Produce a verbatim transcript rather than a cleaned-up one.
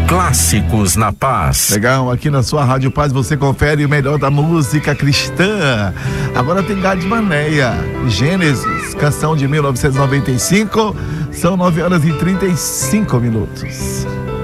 Clássicos na Paz. Legal, aqui na sua Rádio Paz você confere o melhor da música cristã. Agora tem Gad Maneia, Gênesis, canção de mil novecentos e noventa e cinco. São nove horas e trinta e cinco minutos.